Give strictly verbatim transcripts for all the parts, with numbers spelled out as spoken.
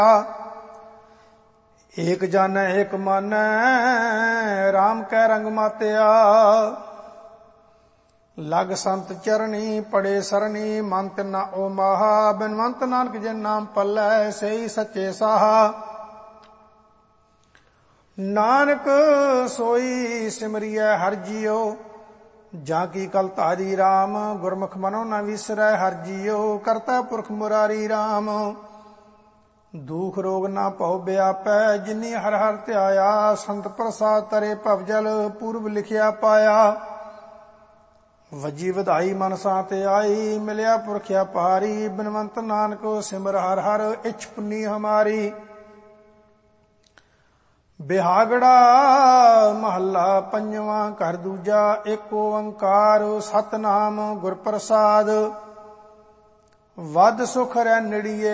ਏਕ ਜਾਣੈ ਏਕ ਮਾਨੈ RAM ਕੈ ਰੰਗ ਮਾਤਿਆ। ਲਗ ਸੰਤ ਚਰਣੀ ਪੜੇ ਸਰਣੀ ਮੰਤ ਨ ਓ ਮਾਹਾ। ਬਿਨਵੰਤ ਨਾਨਕ ਜਿਨ ਨਾਮ ਪੱਲੈ ਸਈ ਸੱਚੇ ਸਾਹਾ। ਨਾਨਕ ਸੋਈ ਸਿਮਰਿਐ ਹਰਿ ਜੀਉ ਜਾਂ ਕੀ ਕਲ ਧਾਰੀ RAM। ਗੁਰਮੁਖ ਮਨੋ ਨ ਵਿਸਰੈ ਹਰਿ ਜੀਉ ਕਰਤਾ ਪੁਰਖ ਮੁਰਾਰੀ RAM। ਦੁਖ ਰੋਗ ਨਾ ਭਉ ਬਿਆਪੈ ਜਿਨੀ ਹਰਿ ਹਰਿ ਧਿਆਇਆ। ਸੰਤ ਪ੍ਰਸਾਦ ਤਰੇ ਭਵ ਜਲ ਪੂਰਬ ਲਿਖਿਆ ਪਾਇਆ। ਵਜੀ ਵਧਾਈ ਮਨ ਸਾਥ ਆਈ ਮਿਲਿਆ ਪੁਰਖਿਆ ਪਾਰੀ। ਬਿਨਵੰਤ ਨਾਨਕ ਸਿਮਰ ਹਰਿ ਹਰਿ ਇਛ ਪੁੰਨੀ ਹਮਾਰੀ। ਬਿਹਾਗੜਾ ਮਹੱਲਾ ਪੰਜਵਾਂ ਘਰ ਦੂਜਾ ਏਕ ਓੰਕਾਰ ਸਤਿਨਾਮ ਗੁਰ ਪ੍ਰਸਾਦ। ਵਦ ਸੁਖ ਰਹਿ ਨੜੀਏ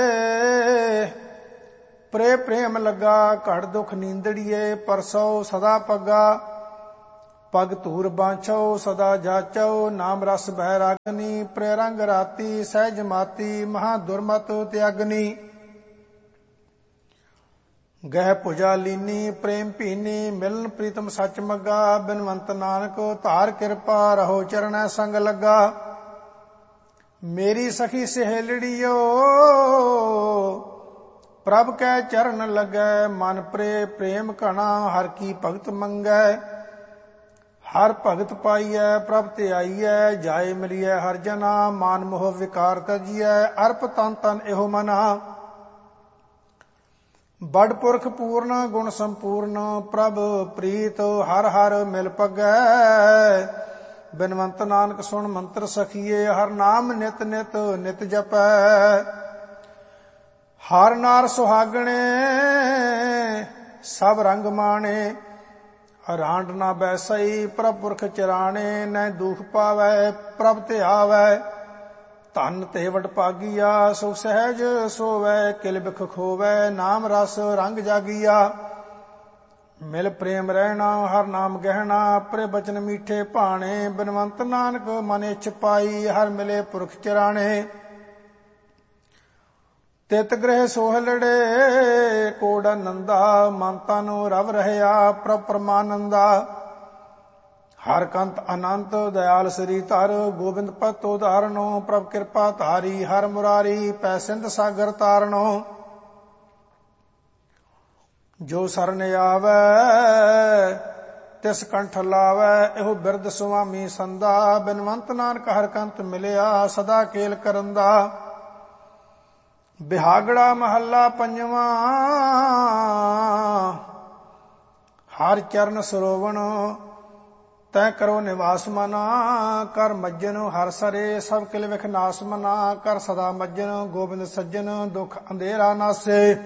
ਪ੍ਰੇ ਪ੍ਰੇਮ ਲੱਗਾ। ਘੜ ਦੁਖ ਨੀਂਦੜੀਏ ਪਰਸੋ ਸਦਾ ਪੱਗਾ। ਪਗ ਧੂਰ ਬਾਂਛੋ ਸਦਾ ਜਾਚੋ ਨਾਮ ਰਸ ਬਹਿ ਰਾਗਨੀ। ਪ੍ਰੇ ਰੰਗ ਰਾਤੀ ਸਹਿਜ ਮਾਤੀ ਮਹਾ ਦੁਰਮਤ ਤਿਆਗਨੀ। ਗਹਿ ਭੁਜਾ ਲੀਨੀ ਪ੍ਰੇਮ ਭੀਨੀ ਮਿਲਨ ਪ੍ਰੀਤਮ ਸੱਚ ਮੱਗਾ। ਬਿਨਵੰਤ ਨਾਨਕ ਧਾਰ ਕਿਰਪਾ ਰਹੋ ਚਰਣੈ ਸੰਗ ਲੱਗਾ। ਮੇਰੀ ਸਖੀ ਸਹੇਲੜੀਓ ਪ੍ਰਭ ਕੈ ਚਰਨ ਲੱਗੈ। ਮਨ ਪ੍ਰੇ ਪ੍ਰੇਮ ਘਣਾ ਹਰ ਕੀ ਭਗਤ ਮੰਗੈ। ਹਰ ਭਗਤ ਪਾਈਐ ਪ੍ਰਭ ਤੇ ਆਈਐ। ਜਾਏ ਮਿਲੀਐ ਹਰ ਜਨਾ ਮਾਨ ਮੋਹ ਵਿਕਾਰ ਤਜੀਐ। ਅਰਪ ਤਨ ਤਨ ਇਹੋ ਮਨਾ। ਬੜ ਪੁਰਖ ਪੂਰਨ ਗੁਣ ਸੰਪੂਰਨ ਪ੍ਰਭ ਪ੍ਰੀਤ ਹਰ ਹਰ ਮਿਲ ਪਗੈ। ਬਿਨਵੰਤ ਨਾਨਕ ਸੁਣ ਮੰਤਰ ਸਖੀਏ ਹਰ ਨਾਮ ਨਿਤ ਨਿਤ ਨਿਤ ਜਪੈ। ਹਰ ਨਾਰ ਸੁਹਾਗਣੇ ਸਭ ਰੰਗ ਮਾਣੇ। ਰਾਂਡ ਨਾ ਬੈਸਈ ਪ੍ਰਭ ਪੁਰਖ ਚਰਾਣੇ। ਨੈ ਦੁਖ ਪਾਵੈ ਪ੍ਰਭ ਤੇ ਆਵੈ। ਧਨ ਤੇ ਵਡ ਭਾਗੀਆ ਸੁਖ ਸਹਿਜ ਸੋਵੈ। ਕਿਲ ਬਿਖ ਖੋਵੈ ਨਾਮ ਰਸ ਰੰਗ ਜਾਗੀਆ। ਮਿਲ ਪ੍ਰੇਮ ਰਹਿਣਾ ਹਰ ਨਾਮ ਗਹਿਣਾ। ਪ੍ਰੇ ਬਚਨ ਮੀਠੇ ਭਾਣੇ। ਬਿਨਵੰਤ ਨਾਨਕ ਮਨ ਇਛ ਪਾਈ ਹਰ ਮਿਲੇ ਪੁਰਖ ਚਰਾਣੇ। ਤਿਤ ਗ੍ਰਹਿ ਸੋਹਲੜੇ ਕੋੜ ਨੰਦਾ। ਮਨ ਤਨ ਰਵ ਰਹਿਆ ਪ੍ਰਭ ਪਰਮਾਨੰਦਾ। ਹਰ ਕੰਤ ਅਨੰਤ ਦਇਆਲ ਸ੍ਰੀ ਧਰ। ਗੋਬਿੰਦ ਪਤ ਉਦਾਹਰਣੋ ਪ੍ਰਭ ਕਿਰਪਾ ਧਾਰੀ। ਹਰ ਮੁਰਾਰੀ ਪੈ ਸਿੰਧ ਸਾਗਰ ਤਾਰਣੋ। ਜੋ ਸਰਨ ਆਵੈ ਤਿਸ ਕੰਠ ਲਾਵੈ ਇਹੋ ਬਿਰਦ ਸੁਆਮੀ ਸੰਦਾ। ਬਿਨਵੰਤ ਨਾਨਕ ਹਰ ਕੰਤ ਮਿਲਿਆ ਸਦਾ ਕੇਲ ਕਰੰਦਾ। ਬਿਹਾਗੜਾ ਮਹੱਲਾ ਪੰਜਵਾਂ ਹਰ ਚਰਨ ਸਰੋਵਣ ਤੈ ਕਰੋ ਨਿਵਾਸ ਮਨਾ। ਕਰ ਮੱਜਨ ਹਰ ਸਰੇ ਸਭ ਕਿਲ ਵਿਖ ਨਾਸ ਮਨਾ। ਕਰ ਸਦਾ ਮੱਜਨ ਗੋਬਿੰਦ ਸੱਜਣ ਦੁਖ ਅੰਧੇਰਾ ਨਾਸੇ।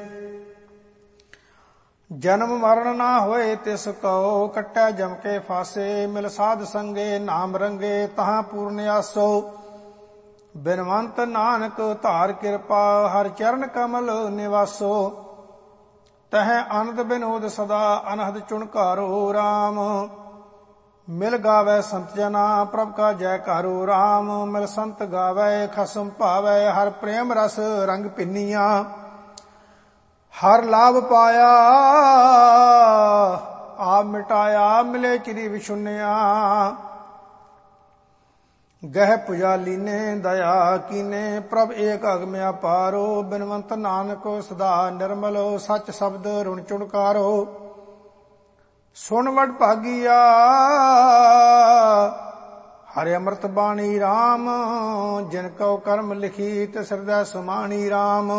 ਜਨਮ ਮਰਨ ਨਾ ਹੋਏ ਤਿਸ ਕਉ ਕੱਟੈ ਜਮ ਕੇ ਫਾਸੇ। ਮਿਲ ਸਾਧ ਸੰਗੇ ਨਾਮ ਰੰਗੇ ਤਹਾਂ ਪੂਰਨ ਆਸੋ। ਬਿਨਵੰਤ ਨਾਨਕ ਧਾਰ ਕਿਰਪਾ ਹਰ ਚਰਨ ਕਮਲ ਨਿਵਾਸੋ। ਤਹ ਆਨੰਦ ਬਿਨੋਦ ਸਦਾ ਅਨਹਦ ਚੁਣਕਾਰੋ RAM। ਮਿਲ ਗਾਵੈ ਸੰਤ ਜਨਾ ਪ੍ਰਭ ਕਾ ਜੈਕਾਰੋ RAM। ਮਿਲ ਸੰਤ ਗਾਵੈ ਖਸਮ ਭਾਵੈ ਹਰ ਪ੍ਰੇਮ ਰਸ ਰੰਗ ਪਿੰਨੀਆਂ। ਹਰ ਲਾਭ ਪਾਇਆ ਆਪ ਮਿਟਾਇਆ ਮਿਲੇ ਚਿਰੀ ਵਿਸ਼ੁੰਨਿਆ। ਗਹਿ ਭੁਜਾ ਲੀਨੇ ਦਇਆ ਕੀਨੇ ਪ੍ਰਭ ਏਕ ਅਗਮ ਅਪਾਰੋ। ਬਿਨਵੰਤ ਨਾਨਕ ਸਦਾ ਨਿਰਮਲ ਸੱਚ ਸ਼ਬਦ ਰੁਣ ਚੁਣਕਾਰੋ। ਸੁਣ ਵਡ ਭਾਗੀਆ ਹਰਿ ਅੰਮ੍ਰਿਤ ਬਾਣੀ RAM। ਜਿਨ ਕਉ ਕਰਮ ਲਿਖੀ ਤਿਸ ਹਿਰਦੈ ਸਮਾਣੀ RAM।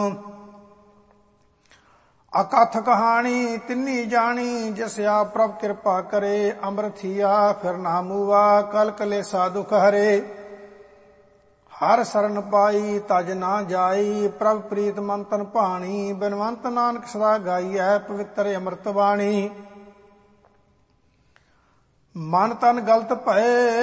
ਅਕਥ ਕਹਾਣੀ ਤਿੰਨੀ ਜਾਣੀ ਜਿਸ ਆਪ ਪ੍ਰਭ ਕਿਰਪਾ ਕਰੇ। ਅੰਮ੍ਰਿਤ ਥੀਆ ਫਿਰ ਨਾ ਮੂਆ ਕਲ ਕਲੇਸਾ ਦੁਖ ਹਰੇ। ਹਰ ਸਰਨ ਪਾਈ ਤਜ ਨਾ ਜਾਈ ਪ੍ਰਭ ਪ੍ਰੀਤ ਮਨ ਤਨ ਭਾਣੀ। ਬਿਨਵੰਤ ਨਾਨਕ ਸਦਾ ਗਾਈਐ ਪਵਿੱਤਰ ਅੰਮ੍ਰਿਤ ਬਾਣੀ। ਮਨ ਤਨ ਗਲਤ ਭਏ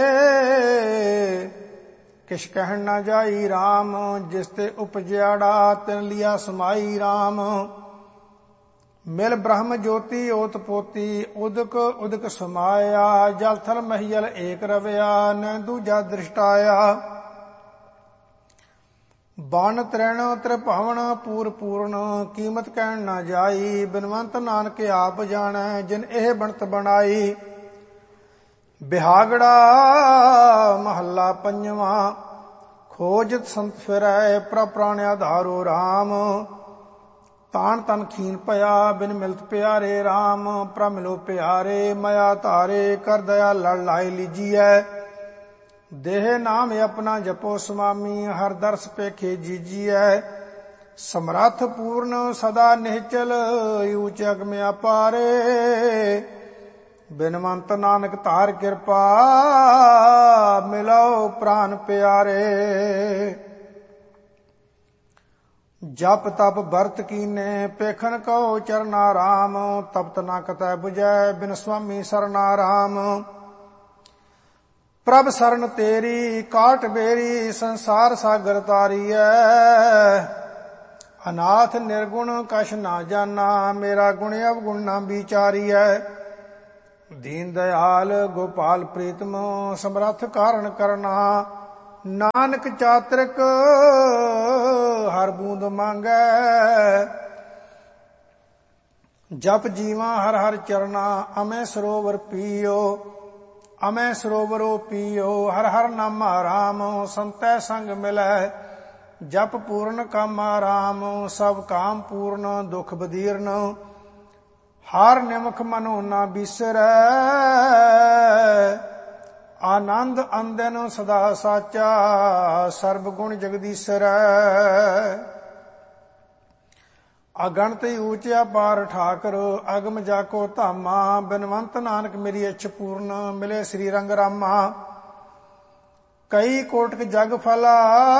ਕਿਛ ਕਹਿਣ ਨਾ ਜਾਈ RAM। ਜਿਸ ਤੇ ਉਪਜਿਆੜਾ ਤਿਨ ਲਿਆ ਸਮਾਈ RAM। ਮਿਲ ਬ੍ਰਹਮ ਜੋਤੀ ਓਤ ਪੋਤੀ ਉਦਕ ਉਦਕ ਸਮਾਇਆ। ਜਲ ਥਲ ਮਹੀਲ ਏਕ ਰਵਿਆ ਨ ਦੂਜਾ ਦ੍ਰਿਸ਼ਟਾਇਆ। ਬਨ ਤ੍ਰਿਣ ਤ੍ਰਿਭਵਨ ਪੂਰ ਪੂਰਨ, ਕੀਮਤ ਕਹਿਣ ਨਾ ਜਾਈ। ਬਿਨਵੰਤ ਨਾਨਕ ਆਪ ਜਾਣੈ, ਜਿਨ ਇਹ ਬਣਤ ਬਣਾਈ। ਬਿਹਾਗੜਾ ਮਹੱਲਾ ਪੰਜਵਾਂ। ਖੋਜਤ ਸੰਤ ਫਿਰੈ, ਪ੍ਰਭ ਪ੍ਰਾਣ ਆਧਾਰੋ ਰਾਮ। ਤਾਣ ਤਨ ਖੀਨ ਭਇਆ, ਬਿਨ ਮਿਲਤ ਪਿਆਰੇ ਰਾਮ। ਪ੍ਰਭ ਮਿਲੋ ਪਿਆਰੇ, ਮਇਆ ਧਾਰੇ। ਕਰ ਦਇਆ ਲੜ ਲਾਇ ਲੀਜੀਐ। ਦੇਹ ਨਾਮ ਆਪਣਾ ਜਪੋ ਸੁਆਮੀ, ਹਰ ਦਰਸ ਪੇਖੇ ਜੀਜੀਐ। ਸਮਰੱਥ ਪੂਰਨ ਸਦਾ ਨਿਹਚਲ, ਊਚ ਅਗਮ ਅਪਾਰੇ। ਬਿਨਵੰਤ ਨਾਨਕ ਧਾਰ ਕਿਰਪਾ, ਮਿਲੋ ਪ੍ਰਾਨ ਪਿਆਰੇ। ਜਪ ਤਪ ਵਰਤ ਕੀਨੇ, ਪੇਖਨ ਕਉ ਚਰਨਾ ਰਾਮ। ਤਪਤ ਨਾ ਕਤੈ 부ਜੈ, ਬਿਨ ਸੁਆਮੀ ਸਰਨਾ ਰਾਮ। ਪ੍ਰਭ ਸਰਨ ਤੇਰੀ ਕਾਟ ਬੇਰੀ, ਸੰਸਾਰ ਸਾਗਰ ਤਾਰੀਐ। ਅਨਾਥ ਨਿਰਗੁਣ ਕਛ ਨਾ ਜਾਨਾ, ਮੇਰਾ ਗੁਣ ਅਵਗੁਣ ਨਾ ਵਿਚਾਰੀਐ। ਦੀਨ ਦਇਆਲ ਗੋਪਾਲ ਪ੍ਰੀਤਮ, ਸਮਰੱਥ ਕਾਰਨ ਕਰਨਾ। ਨਾਨਕ ਚਾਤ੍ਰਿਕ ਹਰ ਬੂੰਦ ਮੰਗੈ। ਜਪ ਜੀਵਾ ਹਰ ਹਰ ਚਰਨਾ, ਅਮੈ ਸਰੋਵਰ ਪੀਓ। ਅਮੈ ਸਰੋਵਰੋ ਪੀਓ, ਹਰ ਹਰ ਨਾਮਾ ਰਾਮ। ਸੰਤੈ ਸੰਗ ਮਿਲੈ, ਜਪ ਪੂਰਨ ਕਾਮਾ ਰਾਮ। ਸਭ ਕਾਮ ਪੂਰਨ, ਦੁਖ ਬਦੀਰਨ। ਹਰ ਨਿਮਖ ਮਨੋ ਨਾ ਬਿਸਰੈ। ਆਨੰਦ ਅੰਦਨ ਸਦਾ ਸਾਚਾ, ਸਰਬ ਗੁਣ ਜਗਦੀਸ਼ਰੈ। ਅਗਣਤ ਊਚ ਅਪਾਰ ਠਾਕੁਰ, ਅਗਮ ਜਾਕੋ ਧਾਮਾ। ਬਿਨਵੰਤ ਨਾਨਕ ਮੇਰੀ ਇੱਛ ਪੂਰਨ, ਮਿਲੇ ਸ੍ਰੀ ਰੰਗ ਰਾਮਾ। ਕਈ ਕੋਟਿਕ ਜਗ ਫਲਾ,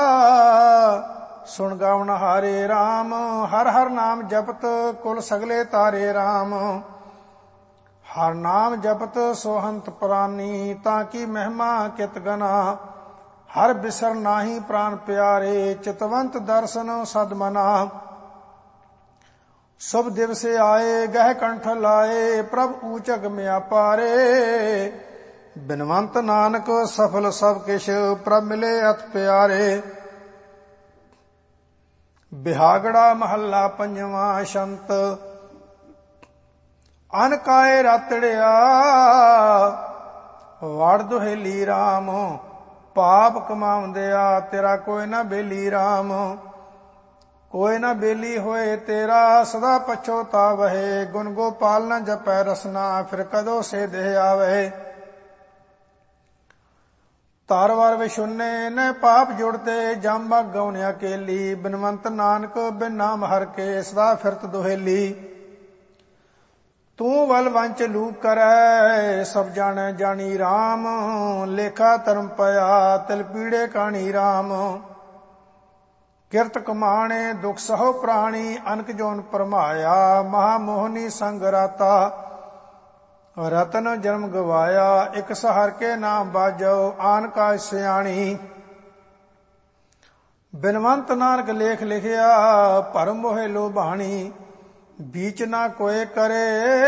ਸੁਣ ਗਾਵਨ ਹਾਰੇ ਰਾਮ। ਹਰ ਹਰ ਨਾਮ ਜਪਤ, ਕੁਲ ਸਗਲੇ ਤਾਰੇ ਰਾਮ। ਹਰ ਨਾਮ ਜਪਤ ਸੋਹੰਤ ਪ੍ਰਾਨੀ, ਤਾਂ ਕੀ ਮਹਿਮਾ ਕਿਤ ਗਨਾ। ਹਰ ਬਿਸਰ ਨਾਹੀ ਪ੍ਰਾਨ ਪਿਆਰੇ, ਚਿਤਵੰਤ ਦਰਸ਼ਨ ਸਦ ਮਨਾ। ਸੁਭ ਦਿਵਸੇ ਆਏ, ਗਹਿ ਕੰਠ ਲਾਏ। ਪ੍ਰਭ ਊਚ ਅਗਮ ਅਪਾਰੇ। ਬਿਨਵੰਤ ਨਾਨਕ ਸਫਲ ਸਭ ਕਿਛ, ਪ੍ਰਭ ਮਿਲੇ ਅਤ ਪਿਆਰੇ। ਬਿਹਾਗੜਾ ਮਹੱਲਾ ਪੰਜਵਾਂ। ਸ਼ੰਤ ਅਨ ਕਾਏ ਰਾਤੜਿਆ, ਵੜ ਦੁਹੇਲੀ ਰਾਮ। ਪਾਪ ਕਮਾਉਂਦਿਆ, ਤੇਰਾ ਕੋਈ ਨਾ ਬੇਲੀ ਰਾਮ। ਕੋਈ ਨਾ ਬੇਲੀ ਹੋਏ ਤੇਰਾ, ਸਦਾ ਪਛੋਤਾਵਹਿ। ਗੁਣ ਗੋਪਾਲ ਨ ਜਪੈ ਰਸਨਾ, ਫਿਰ ਕਦੋਂ ਸੇ ਦੇਹ ਆਵੇ। ਤਾਰ ਵਾਰ ਵਿਸ਼ੁੰਨੇ ਨ ਪਾਪ ਜੁੜਤੇ, ਜਮ ਬਗ ਗਉਨ ਅਕੇਲੀ। ਬਿਨਵੰਤ ਨਾਨਕ ਬਿਨ ਨਾਮ ਹਰ ਕੇ, ਸਦਾ ਫਿਰਤ ਦੁਹੇਲੀ। ਤੂੰ ਵਲ ਵੰਚ ਲੂਕ ਕਰੈ, ਸਭ ਜਾਣੈ ਜਾਣੀ ਰਾਮ। ਲੇਖਾ ਧਰਮ ਪਿਆ, ਤਿਲ ਪੀੜੇ ਕਾਣੀ ਰਾਮ। ਕਿਰਤ ਕਮਾਣੇ ਦੁਖ ਸਹੋ ਪ੍ਰਾਣੀ, ਅਨਕ ਜੋਨ ਪਰਮਾਇਆ। ਮਹਾ ਮੋਹਨੀ ਸੰਗ ਰਾਤਾ, ਰਤਨ ਜਨਮ ਗਵਾਇਆ। ਇਕ ਸਹਰ ਕੇ ਨਾਮ ਬਾਜੋ, ਆਨ ਕਾਜ ਸਿਆਣੀ। ਬਿਨਵੰਤ ਨਾਨਕ ਲੇਖ ਲਿਖਿਆ, ਭਰਮ ਮੋਹਿ ਲੋਭਾਣੀ। ਬੀਚ ਨਾ ਕੋਏ ਕਰੇ,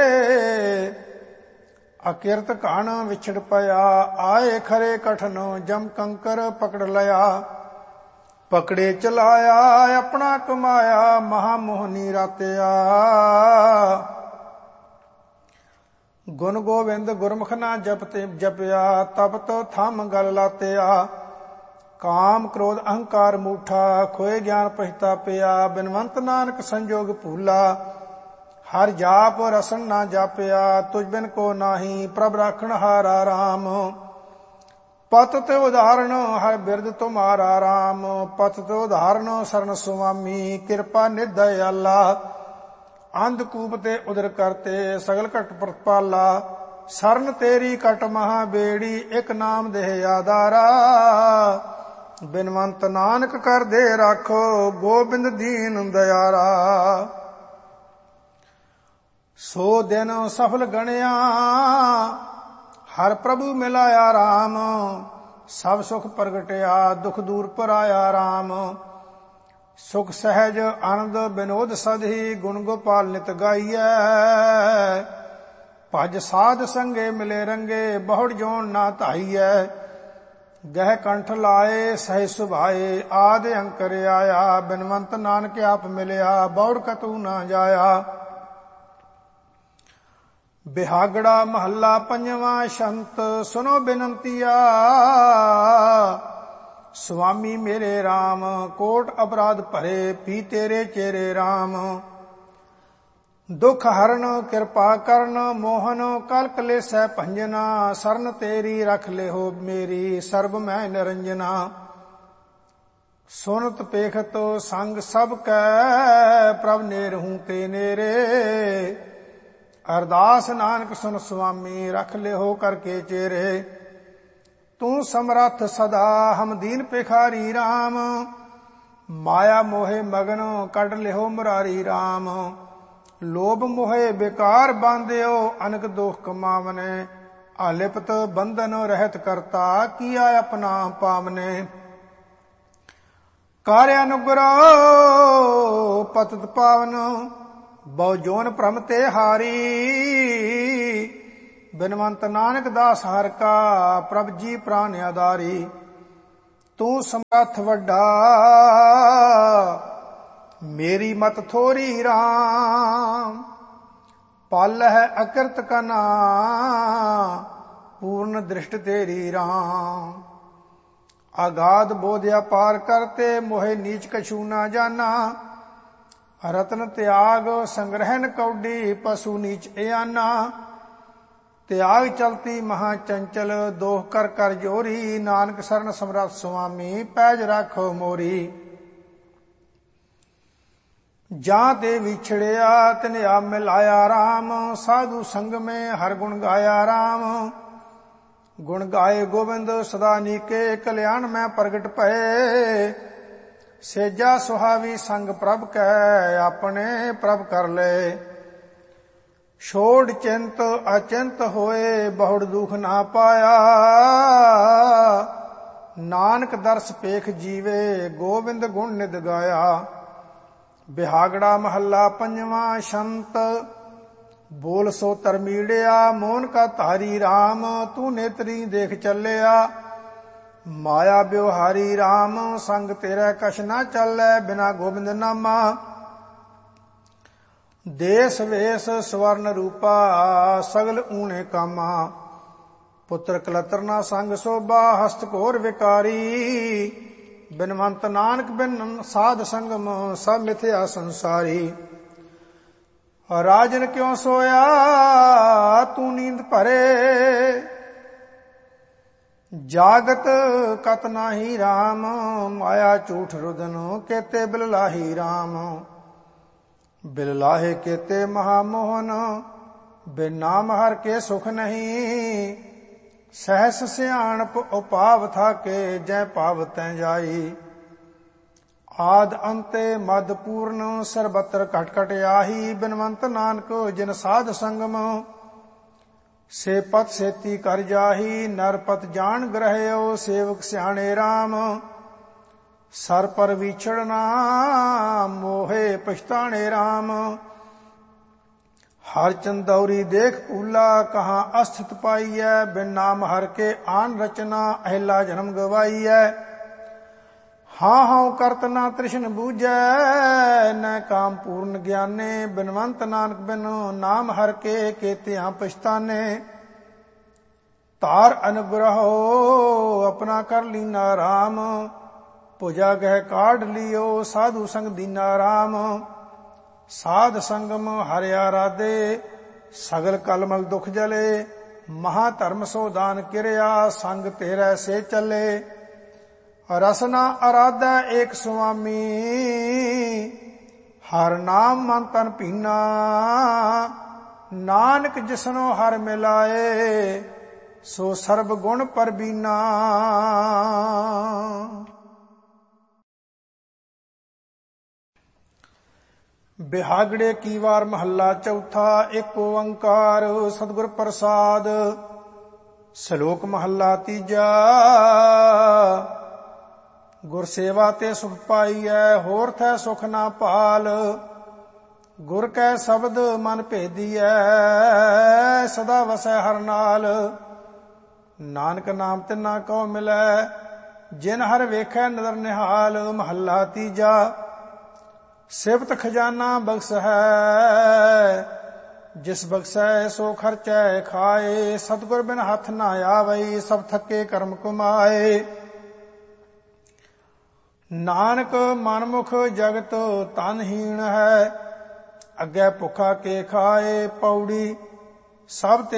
ਅਕਿਰਤ ਘਾਣ ਵਿਛੜ ਪਿਆ। ਆਏ ਖਰੇ ਕਠਨ, ਜਮ ਕੰਕਰ ਪਕੜ ਲਿਆ। ਪਕੜੇ ਚਲਾਇਆ, ਆਪਣਾ ਕਮਾਇਆ। ਮਹਾ ਮੋਹਨੀ ਰਾਤਿਆ। ਗੁਣ ਗੋਬਿੰਦ ਗੁਰਮੁਖ ਨਾ ਜਪਤੇ ਜਪਿਆ, ਤਪਤ ਥੰਮ ਗਲ ਲਾਤਿਆ। ਕਾਮ ਕ੍ਰੋਧ ਅਹੰਕਾਰ ਮੂਠਾ, ਖੋਏ ਗਿਆਨ ਪਛਤਾਪਿਆ। ਬਿਨਵੰਤ ਨਾਨਕ ਸੰਜੋਗ ਭੂਲਾ, ਹਰ ਜਾਪ ਰਸਨ ਨਾ ਜਾਪਿਆ। ਤੁਝ ਬਿਨ ਕੋ ਨਾਹੀ, ਪ੍ਰਭ ਰਾਖਣ ਹਾਰਾ ਰਾਮ। ਪਤ ਤੇ ਉਦਾਹਰਣ, ਹਰ ਬਿਰਦ ਤੁਮਾਰਾ ਰਾਮ। ਪਤ ਤੇ ਉਦਾਹਰਣ, ਸਰਨ ਸੁਆਮੀ। ਕਿਰਪਾ ਨਿਧ ਦਇਆਲਾ, ਅੰਧਕੂਪ ਤੇ ਉਦਰ ਕਰਤੇ। ਸਗਲ ਘਟ ਪ੍ਰਤਪਾਲਾ, ਸਰਨ ਤੇਰੀ ਕਟ ਮਹਾ ਬੇੜੀ। ਇਕ ਨਾਮ ਦੇਹ ਆਧਾਰਾ, ਬਿਨਵੰਤ ਨਾਨਕ ਕਰਦੇ ਰਾਖੋ। ਗੋਬਿੰਦ ਦੀਨ ਦਇਆਰਾ। ਸੋ ਦਿਨ ਸਫਲ ਗਣਿਆ, ਹਰ ਪ੍ਰਭੂ ਮਿਲਾਇਆ ਰਾਮ। ਸਭ ਸੁਖ ਪ੍ਰਗਟਿਆ, ਦੁਖ ਦੂਰ ਪਰਾਇਆ ਰਾਮ। ਸੁਖ ਸਹਿਜ ਆਨੰਦ ਬਿਨੋਦ ਸਦਹੀ, ਗੁਣ ਗੋਪਾਲ ਨਿਤ ਗਾਈਐ। ਭਜ ਸਾਧ ਸੰਗੇ ਮਿਲੇ ਰੰਗੇ, ਬਹੁੜ ਜੋਨ ਨਾ ਧਾਈਐ। ਗਹਿ ਕੰਠ ਲਾਏ ਸਹਿ ਸੁਭਾਏ, ਆਦ ਅੰਕਰ ਆਇਆ, ਬਿਨਵੰਤ ਨਾਨਕ ਆਪ ਮਿਲਿਆ, ਬੌੜ ਕਤੂ ਨਾ ਜਾਇਆ। ਬਿਹਾਗੜਾ ਮਹੱਲਾ ਪੰਜਵਾਂ। ਸ਼ੰਤ ਸੁਨੋ ਬਿਨੰਤੀਆ, ਸੁਆਮੀ ਮੇਰੇ RAM, ਕੋਟ ਅਪਰਾਧ ਭਰੇ, ਪੀ ਤੇਰੇ ਚੇਰੇ RAM। ਦੁਖ ਹਰਨ ਕਿਰਪਾ ਕਰਨ, ਮੋਹਨ ਕਲ ਕਲੇਸੈ ਭੰਜਨਾ, ਸਰਨ ਤੇਰੀ ਰਖ ਲਿਹੋ ਮੇਰੀ, ਸਰਬ ਮੈਂ ਨਿਰੰਜਨਾ। ਸੁਨਤ ਪੇਖਤ ਸੰਗ ਸਭ ਕੈ, ਪ੍ਰਭ ਨੇਰਹੂੰ ਤੇ ਨੇਰੇ, ਅਰਦਾਸ ਨਾਨਕ ਸੁਨ ਸੁਆਮੀ, ਰਖ ਲਿਹੋ ਕਰਕੇ ਚੇਰੇ। ਤੂੰ ਸਮਰੱਥ ਸਦਾ ਹਮ ਦੀਨ ਭਿਖਾਰੀ RAM, ਮਾਇਆ ਮੋਹਿ ਮਗਨ ਕੱਢ ਲਿਹੋ ਮੁਰਾਰੀ RAM। ਲੋਭ ਮੋਹਿ ਬੇਕਾਰ ਬਾਂਧਿਓ, ਅਨਕ ਦੋਖ ਕਮਾਵਨੇ, ਆਲਿਪਤ ਬੰਧਨ ਰਹਿਤ ਕਰਤਾ, ਕੀਆ ਆਪਣਾ ਪਾਵਨੇ। ਕਰ ਅਨੁਗ੍ਰਹ ਪਤਿਤ ਪਾਵਨ, ਬਹੁ ਜੋਨ ਭ੍ਰਮ ਤੇ ਹਾਰੀ, ਬਿਨਵੰਤ ਨਾਨਕ ਦਾਸ ਹਰਿ ਕਾ, ਪ੍ਰਭ ਜੀ ਪ੍ਰਾਨ ਆਧਾਰੀ। ਤੂੰ ਸਮਰੱਥ ਵੱਡਾ, ਮੇਰੀ ਮਤ ਥੋਰੀ RAM, ਪਲ ਹੈ ਅਕਿਰਤ ਕਨਾ, ਪੂਰਨ ਦ੍ਰਿਸ਼ਟ ਤੇਰੀ RAM। ਆਗਾਧ ਬੋਧ ਅਪਾਰ ਕਰਤੇ, ਮੋਹਿ ਨੀਚ ਕਛੂ ਨਾ ਜਾਨਾ, ਰਤਨ ਤਿਆਗ ਸੰਗ੍ਰਹਿਨ ਕੌਡੀ, ਪਸ਼ੂ ਨੀਚ ਇਆਨਾ। ਤਿਆਗ ਚਲਤੀ ਮਹਾ ਚੰਚਲ, ਦੋਖ ਕਰ ਕਰ ਜੋਰੀ, ਨਾਨਕ ਸਰਨ ਸਮਰੱਥ ਸੁਆਮੀ, ਪੈਜ ਰਾਖੋ ਮੋਰੀ। ਜਾਂ ਤੇ ਵਿਛੜਿਆ ਤਿਨ ਆ ਮਿਲਾਇਆ RAM, ਸਾਧੂ ਸੰਗ ਮੈਂ ਹਰ ਗੁਣ ਗਾਇਆ RAM। ਗੁਣ ਗਾਏ ਗੋਬਿੰਦ ਸਦਾ ਨੀਕੇ, ਕਲਿਆਣ ਮੈਂ ਪ੍ਰਗਟ ਭਏ, ਸੇਜਾ ਸੁਹਾਵੀ ਸੰਗ ਪ੍ਰਭ ਕੈ, ਆਪਣੇ ਪ੍ਰਭ ਕਰ ਲੈ। ਛੋੜ ਚਿੰਤ ਅਚਿੰਤ ਹੋਏ, ਬਹੁੜ ਦੁਖ ਨਾ ਪਾਇਆ, ਨਾਨਕ ਦਰਸ ਪੇਖ ਜੀਵੇ, ਗੋਬਿੰਦ ਗੁਣ ਨਿਦ ਗਾਇਆ। ਬਿਹਾਗੜਾ ਮਹੱਲਾ ਪੰਜਵਾਂ। ਸ਼ੰਤ ਬੋਲ ਸੋ ਤਰਮੀੜਿਆ, ਮੋਹਨ ਕਾ ਧਾਰੀ RAM, ਤੂੰ ਨੇਤਰੀ ਦੇਖ ਚੱਲਿਆ, ਮਾਇਆ ਬਿਵਹਾਰੀ RAM। ਸੰਗ ਤੇਰਾ ਕਛ ਨਾ ਚੱਲੈ, ਬਿਨਾ ਗੋਬਿੰਦ ਨਾਮਾ। ਦੇਸ ਵੇਸ ਸਵਰਨ ਰੂਪਾ, ਸਗਲ ਊਣੇ ਕਾਮਾ। ਪੁੱਤਰ ਕਲਤਰ ਨਾ ਸੰਗ ਸੋਭਾ, ਹਸਤ ਘੋਰ ਵਿਕਾਰੀ, ਬਿਨਵੰਤ ਨਾਨਕ ਬਿਨ ਸਾਧ ਸੰਗਮ, ਸਭ ਮਿਥਿਆ ਸੰਸਾਰੀ। ਰਾਜਨ ਕਿਉ ਸੋਇਆ ਤੂੰ ਨੀਂਦ ਭਰੇ, ਜਾਗਤ ਕਤ ਨਾਹੀ RAM। ਮਾਇਆ ਝੂਠ ਰੁਦਨ, ਕੇਤੇ ਬਿਲ ਲਾਹੀ RAM। ਬਿਲ ਲਾਹੇ ਕੇਤੇ ਮਹਾ ਮੋਹਨ, ਬਿਨ ਨਾਮ ਹਰ ਕੇ ਸੁਖ ਨਹੀਂ। ਸਹਿਸ ਸਿਆਣਪ ਉਪਾਵ ਥਾਕੇ, ਜੈ ਪਾਵ ਤੈ ਜਾਈ। ਆਦ ਅੰਤੇ ਮਦ ਪੂਰਨ, ਸਰਬਤਰ ਘਟ ਘਟ ਆਹੀ। ਬਿਨਵੰਤ ਨਾਨਕ ਜਿਨ ਸਾਧ ਸੰਗਮ, ਸੇ ਪਤ ਸੇਤੀ ਕਰ ਜਾਹੀ। ਨਰ ਪਤ ਜਾਣ ਗ੍ਰਹਿਓ, ਸੇਵਕ ਸਿਆਣੇ RAM। ਸਰ ਪਰ ਵਿਛੜਨਾ, ਮੋਹੇ ਪਛਤਾਣੇ RAM। ਹਰ ਚੰਦੌਰੀ ਦੇਖ ਭੂਲਾ, ਕਹਾਂ ਅਸਥਿਤ ਪਾਈਐ। ਬਿਨ ਨਾਮ ਹਰ ਕੇ ਆਨ ਰਚਨਾ, ਅਹਿਲਾ ਜਨਮ ਗਵਾਈਐ। ਹਾਂ ਹਾਂ ਕਰਤ ਨਾ ਤ੍ਰਿਸ਼ਨ ਬੂਝੈ, ਨੈ ਕਾਮ ਪੂਰਨ ਗਿਆਨੇ। ਬਿਨਵੰਤ ਨਾਨਕ ਬਿਨ ਨਾਮ ਹਰ ਕੇ, ਕੇਤਿਆਂ ਪਛਤਾਨੇ। ਧਾਰ ਅਨੁਗ੍ਰਹੋ ਆਪਣਾ ਕਰ ਲੀਨਾ RAM। ਭੁਜਾ ਗਹਿ ਕਾਢ ਲਿਓ, ਸਾਧੂ ਸੰਗ ਦੀਨਾ RAM। ਸਾਧ ਸੰਗਮ ਹਰਿ ਆਰਾਧੇ, ਸਗਲ ਕਲਮਲ ਦੁਖ ਜਲੇ। ਮਹਾ ਧਰਮ ਸੋ ਦਾਨ ਕਿਰਿਆ, ਸੰਗ ਤੇਰੇ ਸੇ ਚੱਲੇ। ਰਸਨਾ ਅਰਾਧੈ ਏਕ ਸੁਆਮੀ, ਹਰ ਨਾਮ ਮਨ ਤਨ ਭੀਨਾ। ਨਾਨਕ ਜਿਸਨੋ ਹਰ ਮਿਲਾਏ, ਸੋ ਸਰਬ ਗੁਣ ਪਰਬੀਨਾ। ਬਿਹਾਗੜੇ ਕੀ ਵਾਰ ਮਹੱਲਾ ਚੌਥਾ। ਇੱਕ ਓੰਕਾਰ ਸਤਿਗੁਰ ਪ੍ਰਸਾਦ। ਸ਼ਲੋਕ ਮਹੱਲਾ ਤੀਜਾ। ਗੁਰ ਸੇਵਾ ਤੇ ਸੁਖ ਪਾਈਐ, ਹੋਰ ਥੈ ਸੁਖ ਨਾ ਭਾਲ। ਗੁਰ ਕੈ ਸ਼ਬਦ ਮਨ ਭੇਦੀਐ, ਸਦਾ ਵਸੈ ਹਰ ਨਾਲ। ਨਾਨਕ ਨਾਮ ਤਿਨਾ ਕਉ ਮਿਲੈ। ਜਿਨ ਹਰ ਵੇਖੈ ਨਦਰ ਨਿਹਾਲ। ਮਹੱਲਾ ਤੀਜਾ। ਸਿਫਤ ਖਜ਼ਾਨਾ ਬਖਸ਼ ਹੈ, ਜਿਸ ਬਖਸ਼ੈ ਸੋ ਖਰਚੈ ਖਾਏ। ਸਤਿਗੁਰ ਬਿਨ ਹੱਥ ਨਾ ਆਵਈ, ਸਭ ਥੱਕੇ ਕਰਮ ਕਮਾਏ। ਨਾਨਕ ਮਨਮੁਖ ਜਗਤ ਤਨਹੀਣ ਹੈ, ਅੱਗੇ ਭੁੱਖਾ ਕੇ ਖਾਏ। ਪੌੜੀ। ਸਭ